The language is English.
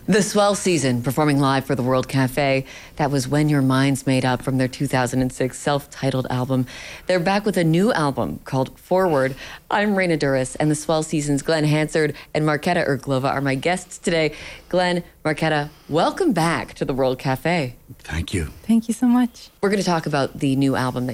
The Swell Season, performing live for the World Cafe. That was When Your Mind's Made Up from their 2006 self-titled album. They're back with a new album called Forward. I'm Raina Douris, and the Swell Season's Glenn Hansard and Marketa Irglova are my guests today. Glenn, Marketa, welcome back to the World Cafe. Thank you. Thank you so much. We're going to talk about the new album that